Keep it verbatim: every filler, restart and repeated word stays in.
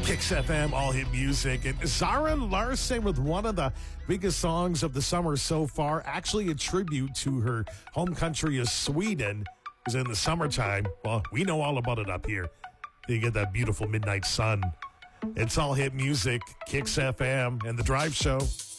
Kicks F M, all hit music. And Zara Larsson with one of the biggest songs of the summer so far, actually a tribute to her home country of Sweden. Because in the summertime, well, we know all about it up here. You get that beautiful midnight sun. It's all hit music, Kicks F M, and the Drive Show.